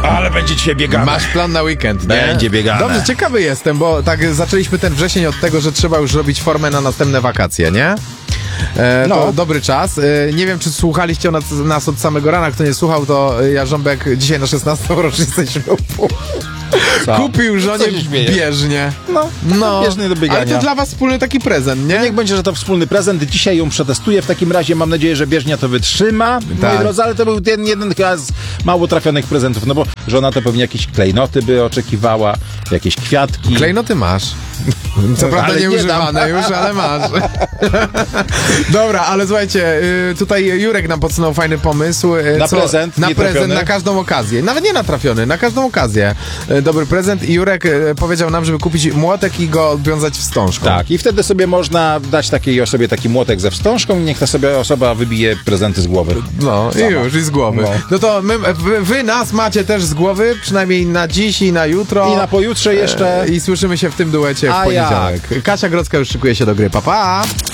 Ale będzie dzisiaj biegane. Masz plan na weekend, nie? Będzie biegane. Dobrze, ciekawy jestem, bo tak zaczęliśmy ten wrzesień od tego, że trzeba już robić formę na następne wakacje, nie? To dobry czas. Nie wiem, czy słuchaliście nas od samego rana. Kto nie słuchał, to Jarząbek dzisiaj na 16. rocznicę ślubu kupił żonie bieżnię. No, bieżnie do biegania. Ale to dla was wspólny taki prezent, nie? No niech będzie, że to wspólny prezent. Dzisiaj ją przetestuję. W takim razie mam nadzieję, że bieżnia to wytrzyma. Tak. Moi drodzy, ale to był ten jeden z mało trafionych prezentów, no bo żona to pewnie jakieś klejnoty by oczekiwała, jakieś kwiatki. Klejnoty masz. Co prawda Ale nieużywane już, ale masz. Dobra, ale słuchajcie, tutaj Jurek nam podsunął fajny pomysł. Na prezent, na nietrafiony. prezent, na każdą okazję. Nawet nie natrafiony, na każdą okazję. Dobry prezent i Jurek powiedział nam, żeby kupić młotek i go odwiązać wstążką. Tak, i wtedy sobie można dać takiej osobie taki młotek ze wstążką i niech ta sobie osoba wybije prezenty z głowy. No i już, i z głowy. No to wy nas macie też z głowy, przynajmniej na dziś i na jutro. I na pojutrze jeszcze. I słyszymy się w tym duecie w poniedziałek. Kasia Grodzka już szykuje się do gry. Pa, pa!